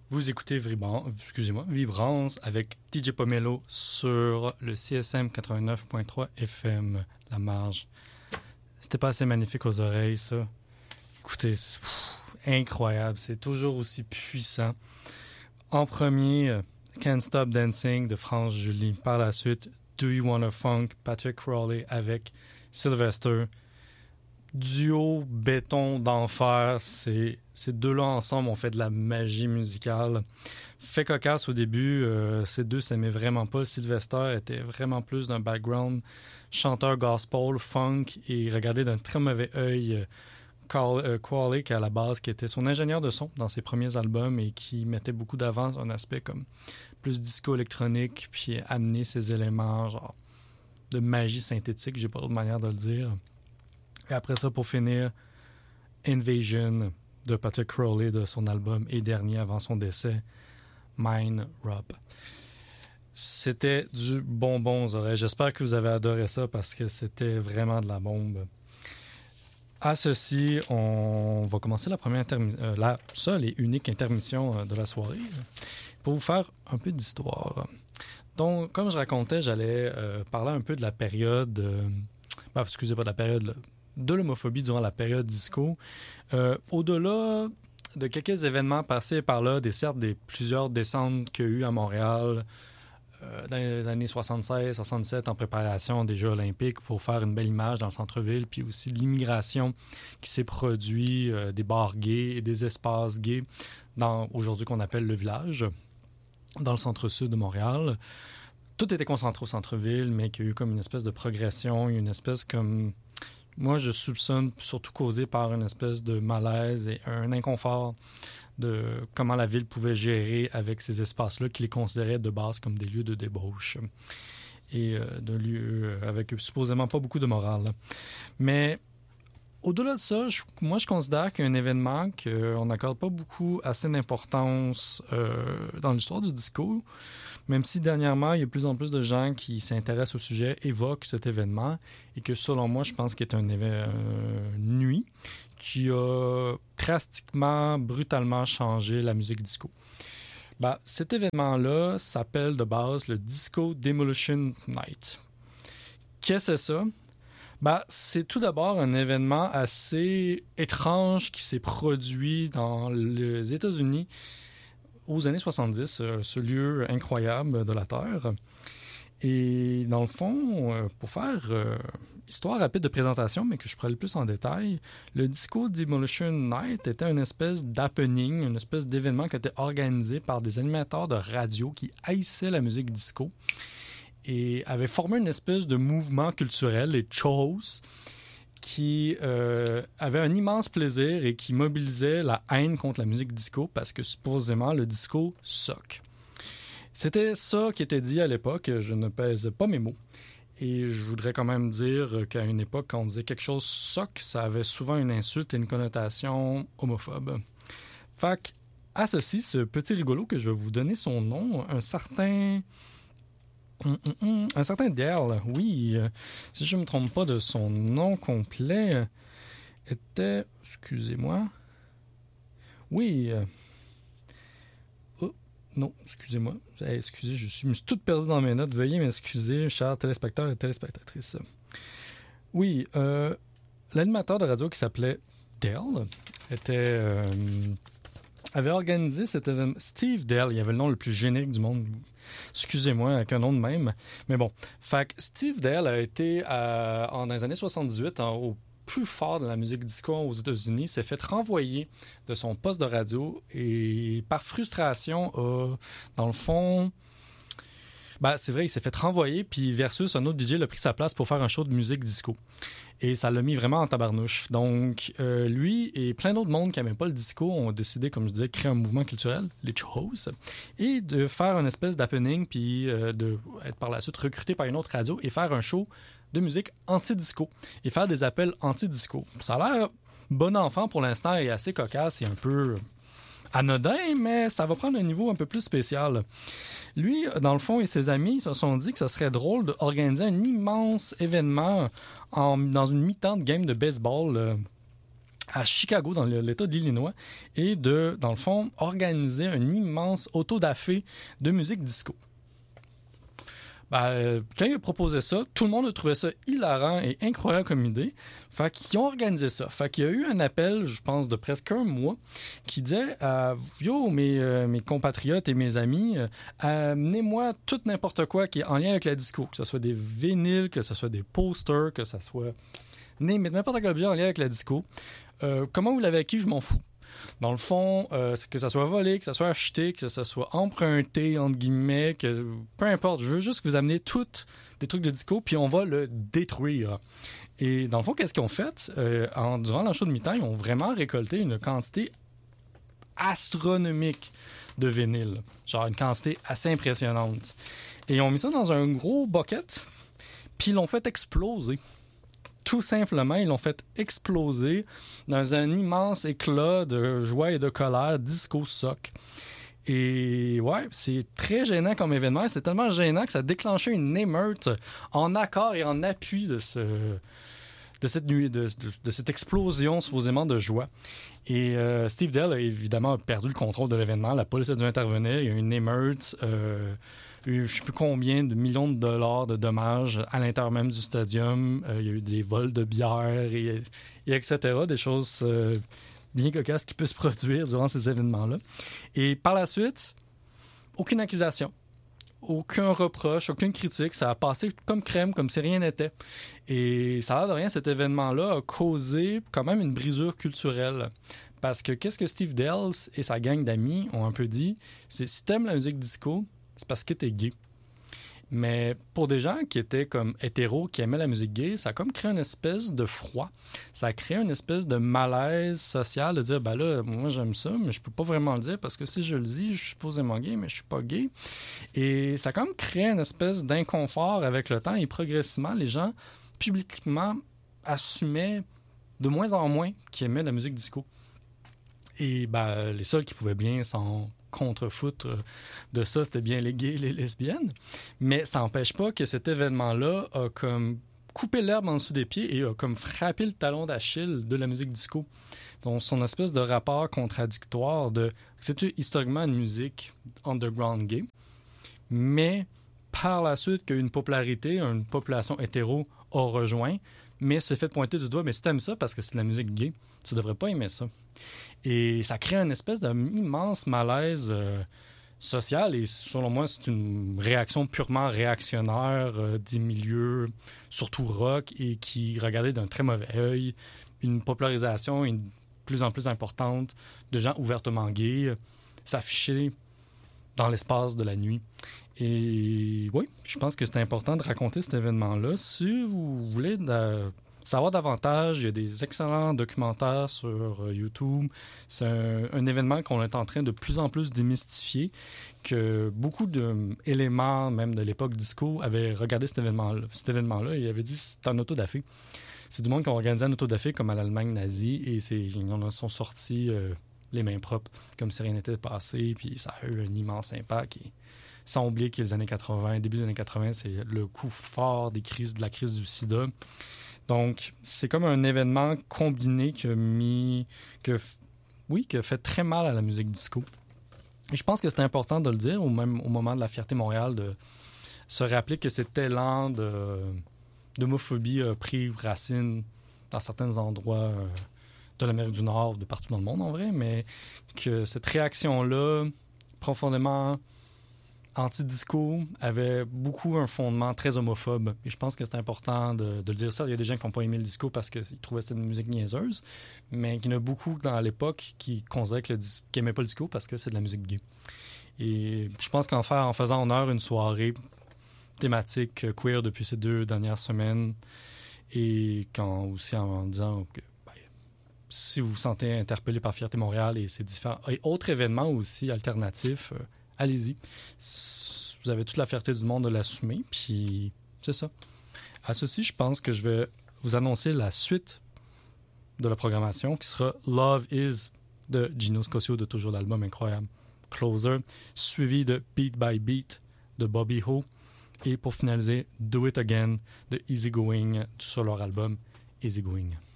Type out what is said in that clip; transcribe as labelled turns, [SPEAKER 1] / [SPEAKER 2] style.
[SPEAKER 1] Vous écoutez Vibrance avec DJ Pomelo sur le CSM 89.3 FM, La Marge. C'était pas assez magnifique aux oreilles, ça. Écoutez, c'est incroyable. C'est toujours aussi puissant. En premier, Can't Stop Dancing de France Julie. Par la suite, Do You Wanna Funk, Patrick Crawley avec Sylvester. Duo béton d'enfer, ces deux-là ensemble ont fait de la magie musicale. Fait cocasse au début, ces deux s'aimaient vraiment pas. Sylvester était vraiment plus d'un background chanteur gospel, funk, et regardait d'un très mauvais œil Crawley, qui à la base qui était son ingénieur de son dans ses premiers albums et qui mettait beaucoup d'avance un aspect comme plus disco électronique, puis amener ces éléments genre de magie synthétique, j'ai pas d'autre manière de le dire. Et après ça, pour finir, Invasion de Patrick Crawley de son album et dernier avant son décès, Mine Rob. C'était du bonbon aux oreilles. J'espère que vous avez adoré ça parce que c'était vraiment de la bombe. À ceci, on va commencer la seule et unique intermission de la soirée pour vous faire un peu d'histoire. Donc, comme je racontais, j'allais parler un peu de la période... de la période... de l'homophobie durant la période disco. Au-delà de quelques événements passés par là, des plusieurs descentes qu'il y a eu à Montréal dans les années 76-67 en préparation des Jeux olympiques pour faire une belle image dans le centre-ville, puis aussi de l'immigration qui s'est produite, des bars gays et des espaces gays dans aujourd'hui qu'on appelle le village, dans le centre-sud de Montréal. Tout était concentré au centre-ville, mais qu'il y a eu comme une espèce de progression, une espèce comme... Moi, je soupçonne surtout causé par une espèce de malaise et un inconfort de comment la ville pouvait gérer avec ces espaces-là qui les considéraient de base comme des lieux de débauche et de lieux avec supposément pas beaucoup de morale. Mais au-delà de ça, moi, je considère qu'il y a un événement qu'on n'accorde pas assez d'importance dans l'histoire du disco, même si dernièrement, il y a de plus en plus de gens qui s'intéressent au sujet, évoquent cet événement, et que selon moi, je pense qu'il est une nuit qui a drastiquement, brutalement changé la musique disco. Cet événement-là s'appelle de base le Disco Demolition Night. Qu'est-ce que c'est ça? C'est tout d'abord un événement assez étrange qui s'est produit dans les États-Unis aux années 70, ce lieu incroyable de la Terre. Et dans le fond, pour faire histoire rapide de présentation, mais que je pourrais le plus en détail, le Disco Demolition Night était une espèce d'happening, une espèce d'événement qui était organisé par des animateurs de radio qui haïssaient la musique disco et avait formé une espèce de mouvement culturel, les Chos, qui avait un immense plaisir et qui mobilisait la haine contre la musique disco parce que supposément le disco suck. C'était ça qui était dit à l'époque, je ne pèse pas mes mots. Et je voudrais quand même dire qu'à une époque, quand on disait quelque chose suck, ça avait souvent une insulte et une connotation homophobe. Fait qu'à ceci, ce petit rigolo que je vais vous donner son nom, un certain Dale, oui, si je ne me trompe pas de son nom complet, était... Excusez-moi. Oui. Non, excusez-moi. Excusez, je me suis tout perdu dans mes notes. Veuillez m'excuser, chers téléspectateurs et téléspectatrices. Oui, l'animateur de radio qui s'appelait Dale avait organisé cet événement. Steve Dale, il avait le nom le plus générique du monde. Excusez-moi, avec un nom de même. Mais bon, fait que Steve Dale a été, dans les années 78, au plus fort de la musique disco aux États-Unis, s'est fait renvoyer de son poste de radio et par frustration, dans le fond... c'est vrai, il s'est fait renvoyer, puis versus un autre DJ l'a pris sa place pour faire un show de musique disco. Et ça l'a mis vraiment en tabarnouche. Donc, lui et plein d'autres mondes qui n'aimaient pas le disco ont décidé, comme je disais, de créer un mouvement culturel, les Chos, et de faire une espèce d'happening, puis de être par la suite recruté par une autre radio et faire un show de musique anti-disco et faire des appels anti-disco. Ça a l'air bon enfant pour l'instant et assez cocasse et un peu anodin, mais ça va prendre un niveau un peu plus spécial. Lui, dans le fond, et ses amis se sont dit que ce serait drôle d'organiser un immense événement dans une mi-temps de game de baseball à Chicago, dans l'État d'Illinois, et dans le fond, organiser un immense autodafé de musique disco. Quand il a proposé ça, tout le monde a trouvé ça hilarant et incroyable comme idée. Fait qu'ils ont organisé ça. Fait qu'il y a eu un appel, je pense, de presque un mois, qui disait Yo, mes compatriotes et mes amis, amenez-moi tout n'importe quoi qui est en lien avec la disco. Que ce soit des vinyles, que ce soit des posters, que ce soit n'importe quel objet en lien avec la disco. Comment vous l'avez acquis, je m'en fous. Dans le fond, que ça soit volé, que ça soit acheté, que ça soit emprunté, entre guillemets, peu importe. Je veux juste que vous ameniez toutes des trucs de disco, puis on va le détruire. Et dans le fond, qu'est-ce qu'ils ont fait? Durant le show de mi-temps, ils ont vraiment récolté une quantité astronomique de vinyle. Genre une quantité assez impressionnante. Et ils ont mis ça dans un gros bucket, puis ils l'ont fait exploser. Tout simplement, ils l'ont fait exploser dans un immense éclat de joie et de colère disco-soc. Et ouais, c'est très gênant comme événement. C'est tellement gênant que ça a déclenché une émeute en accord et en appui de cette nuit, de cette explosion supposément de joie. Et Steve Dell a évidemment perdu le contrôle de l'événement. La police a dû intervenir. Il y a eu une émeute. Je ne sais plus combien de millions de dollars de dommages à l'intérieur même du stadium. Il y a eu des vols de bière et etc. Des choses bien cocasses qui peuvent se produire durant ces événements-là. Et par la suite, aucune accusation, aucun reproche, aucune critique. Ça a passé comme crème, comme si rien n'était. Et ça a l'air de rien, cet événement-là a causé quand même une brisure culturelle. Parce que qu'est-ce que Steve Dells et sa gang d'amis ont un peu dit? C'est si t'aimes la musique disco, c'est parce que t'es gay. Mais pour des gens qui étaient comme hétéros, qui aimaient la musique gay, ça a comme créé une espèce de froid. Ça a créé une espèce de malaise social de dire, ben là, moi j'aime ça, mais je peux pas vraiment le dire parce que si je le dis, je suis supposément gay, mais je suis pas gay. Et ça a comme créé une espèce d'inconfort avec le temps et progressivement, les gens publiquement assumaient de moins en moins qu'ils aimaient la musique disco. Et les seuls qui pouvaient bien s'en contre-foutre de ça, c'était bien les gays et les lesbiennes. Mais ça n'empêche pas que cet événement-là a comme coupé l'herbe en dessous des pieds et a comme frappé le talon d'Achille de la musique disco. Donc, son espèce de rapport contradictoire de... C'est historiquement une musique underground gay, mais par la suite qu'une popularité, une population hétéro a rejoint, mais se fait pointer du doigt, mais si t'aimes ça parce que c'est de la musique gay, tu devrais pas aimer ça. Et ça crée une espèce d'immense malaise social et selon moi, c'est une réaction purement réactionnaire des milieux, surtout rock, et qui regardait d'un très mauvais œil une popularisation de plus en plus importante de gens ouvertement gays s'afficher dans l'espace de la nuit. Et oui, je pense que c'est important de raconter cet événement-là. Si vous voulez savoir davantage, il y a des excellents documentaires sur YouTube. C'est un événement qu'on est en train de plus en plus démystifier, que beaucoup d'éléments, même de l'époque disco, avaient regardé cet événement-là et avaient dit que c'est un autodafé. C'est du monde qui a organisé un autodafé comme à l'Allemagne nazie et ils en sont sortis les mains propres, comme si rien n'était passé, puis ça a eu un immense impact. Et sans oublier que les années 80, début des années 80, c'est le coup fort de la crise du sida. Donc, c'est comme un événement combiné qui a fait très mal à la musique disco. Et je pense que c'est important de le dire, ou même au moment de la Fierté Montréal, de se rappeler que cet élan d'homophobie a pris racine dans certains endroits de l'Amérique du Nord, de partout dans le monde en vrai, mais que cette réaction-là, profondément anti-disco, avait beaucoup un fondement très homophobe. Et je pense que c'est important de le dire ça. Il y a des gens qui n'ont pas aimé le disco parce qu'ils trouvaient que c'était une musique niaiseuse, mais il y en a beaucoup dans l'époque qui considéraient qu'ils n'aimaient pas le disco parce que c'est de la musique gay. Et je pense en faisant honneur une soirée thématique queer depuis ces 2 dernières semaines, et aussi en disant que si vous vous sentez interpellé par Fierté Montréal et ses différents et autres événements aussi alternatifs, allez-y. Vous avez toute la fierté du monde de l'assumer, puis c'est ça. À ceci, je pense que je vais vous annoncer la suite de la programmation qui sera Love Is de Gino Scossio, de toujours l'album incroyable Closer, suivi de Beat by Beat de Bobby Ho, et pour finaliser Do It Again de Easygoing sur leur album Easygoing.